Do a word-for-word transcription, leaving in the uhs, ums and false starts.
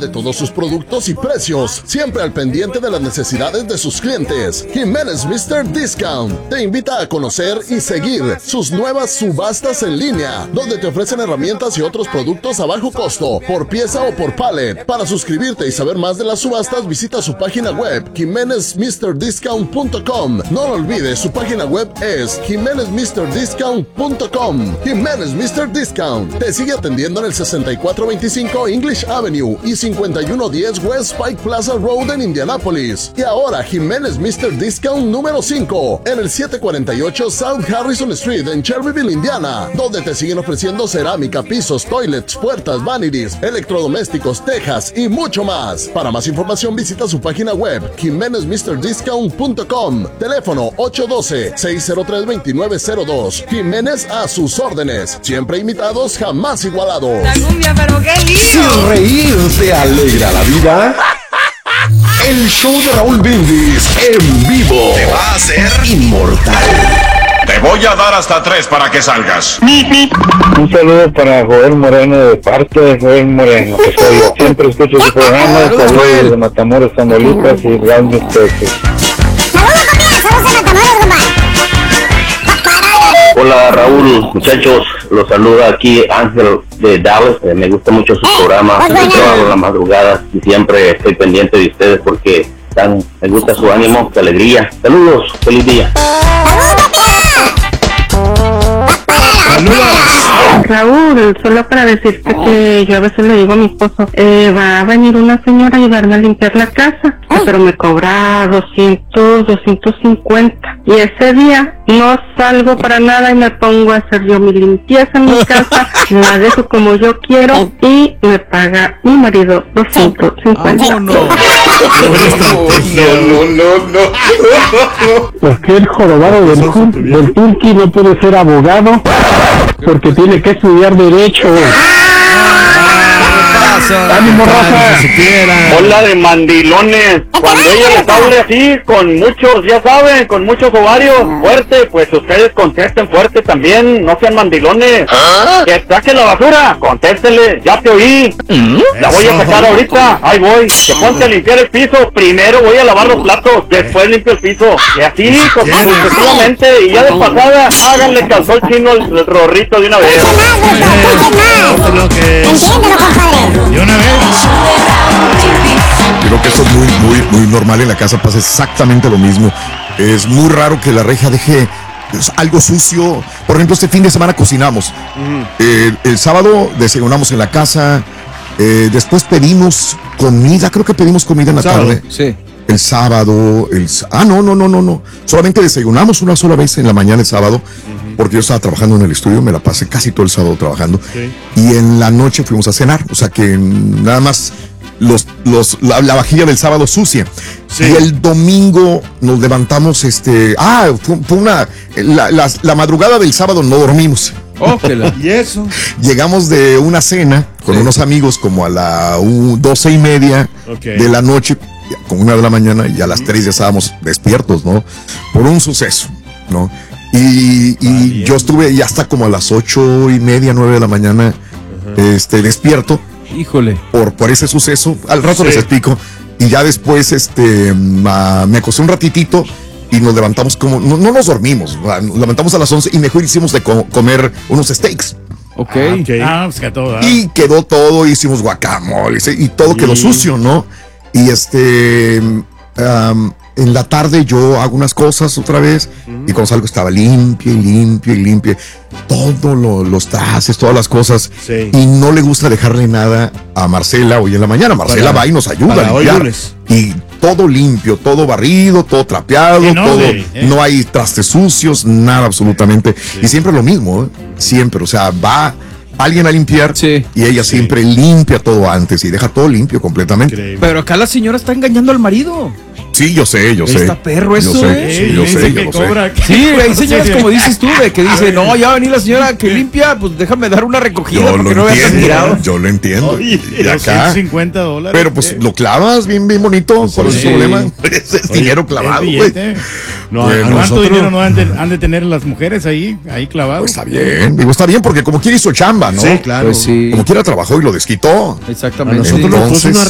de todos sus productos y precios, siempre al pendiente de las necesidades de sus clientes. Jiménez mister Discount te invita a conocer y seguir sus nuevas subastas en línea, donde te ofrecen herramientas y otros productos a bajo costo, por pieza o por pallet. Para suscribirte y saber más de las subastas, visita su página web, jimenez mister discount punto com. No lo olvides, su página web es jimenez mister discount punto com. Jimenez mister Discount te sigue atendiendo en el sesenta y cuatro veinticinco English Avenue y cincuenta y uno diez West Pike Plaza Road en Indianapolis. Y ahora Jimenez mister Discount número cinco en el setecientos cuarenta y ocho South Harrison Street en Shelbyville, Indiana, donde te siguen ofreciendo cerámica, pisos, toilets, puertas, vanities, electrodomésticos, tejas y mucho más. Para más información visita su página web jimenez mister discount punto com. Teléfono ocho uno dos, seis cero tres, dos nueve cero dos. Jiménez a sus órdenes. Siempre imitados, jamás igualados. La cumbia, pero qué lindo. Si reír te alegra la vida, el show de Raúl Brindis en vivo te va a hacer inmortal. Te voy a dar hasta tres para que salgas. Un saludo para Joel Moreno, de parte de Joel Moreno, que soy yo. Siempre escucho su programa. Saludos de Matamoros, Tamaulipas y Grandes, Texas. Hola Raúl, muchachos, los saluda aquí Ángel de Dallas. Eh, me gusta mucho su programa, yo trabajo en las madrugadas y siempre estoy pendiente de ustedes porque tan, me gusta su ánimo, su alegría. Saludos, feliz día. Raúl, solo para decirte que yo a veces le digo a mi esposo, eh, va a venir una señora a ayudarme a limpiar la casa, pero me cobra doscientos, doscientos cincuenta. Y ese día no salgo para nada y me pongo a hacer yo mi limpieza en mi casa, la dejo como yo quiero y me paga mi marido doscientos cincuenta. Ah, no, no. No, no, no, no. ¿Por qué el jorobado del, del Turqui no puede ser abogado? Porque tiene que estudiar Derecho. ¡Ánimo, Rafa! Hola de mandilones. Cuando ella les hable así, con muchos, ya saben, con muchos ovarios fuerte, pues ustedes contesten fuerte también, no sean mandilones. ¿Ah? Que saque la basura, contéstele, ya te oí. La voy a sacar ahorita, ahí voy. Que ponte a limpiar el piso, primero voy a lavar los platos, después limpio el piso. Y así, sucesivamente, y ya de pasada, háganle calzón chino el, el rorrito de una vez. Entiéndelo, compadre. De una vez. Creo que esto es muy, muy, muy normal en la casa, pasa exactamente lo mismo. Es muy raro que la reja deje algo sucio. Por ejemplo, este fin de semana cocinamos. Uh-huh. eh, el sábado desayunamos en la casa. Eh, después pedimos comida. Creo que pedimos comida en la sábado, tarde. Sí. El sábado. El, ah, no, no, no, no, no. Solamente desayunamos una sola vez en la mañana el sábado. Uh-huh. Porque yo estaba trabajando en el estudio. Me la pasé casi todo el sábado trabajando. Okay. Y en la noche fuimos a cenar. O sea que nada más los, los, la, la vajilla del sábado sucia. Sí. Y el domingo nos levantamos. este Ah, fue, fue una. La, la, la madrugada del sábado no dormimos. Oh, ¿y eso? Llegamos de una cena con sí. unos amigos como a las uh, doce y media okay. de la noche, como una de la mañana, y a las tres ya estábamos despiertos, ¿no? Por un suceso, ¿no? Y, y yo estuve ya hasta como a las ocho y media, nueve de la mañana, uh-huh. este, despierto. Híjole. Por, por ese suceso. Al rato sí. les explico. Y ya después, este, uh, me acosté un ratitito. Y nos levantamos como, no, no nos dormimos, nos levantamos a las once y mejor hicimos de co- comer unos steaks. Ok. Ah, okay. Ah, pues que todo, ¿eh? Y quedó todo, hicimos guacamole y todo quedó sí. sucio, ¿no? Y este, um, en la tarde yo hago unas cosas otra vez uh-huh. y cuando salgo estaba limpio y limpio y limpio. Todos lo, los trastes, todas las cosas. Sí. Y no le gusta dejarle nada a Marcela hoy en la mañana. Marcela para, va y nos ayuda a limpiar. Y todo limpio, todo barrido, todo trapeado, no, todo, sí, eh. no hay trastes sucios, nada absolutamente. Sí. Y siempre lo mismo, ¿eh? Siempre, o sea, va alguien a limpiar sí. y ella sí. siempre limpia todo antes y deja todo limpio completamente. Increíble. Pero acá la señora está engañando al marido. Sí, yo sé, yo sé. Está perro eso, yo sé, ¿eh? Sí, yo sé, yo lo sé. Sí, hay señoras como dices tú, de que dice, no, ya va a venir la señora que limpia, pues déjame dar una recogida yo porque lo no entiendo, veas tirado. Yo lo entiendo. Oye, y acá cincuenta dólares. Pero pues lo clavas bien, bien bonito, pues, por sí. ese problema. Es Oye, dinero clavado, güey. No, bueno, ¿cuánto nosotros... dinero no han de, han de tener las mujeres ahí, ahí clavados? Pues está bien, digo, está bien porque como quiera hizo chamba, ¿no? Sí, claro. Pues sí. Como quiera trabajó y lo desquitó. Exactamente. A nosotros nos puso una